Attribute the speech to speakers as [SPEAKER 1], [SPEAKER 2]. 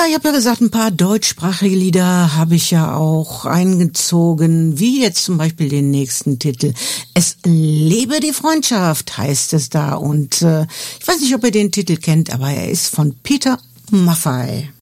[SPEAKER 1] ich habe ja gesagt, ein paar deutschsprachige Lieder habe ich ja auch eingezogen, wie jetzt zum Beispiel den nächsten Titel. Es lebe die Freundschaft, heißt es da. Und ich weiß nicht, ob ihr den Titel kennt, aber er ist von Peter Maffay.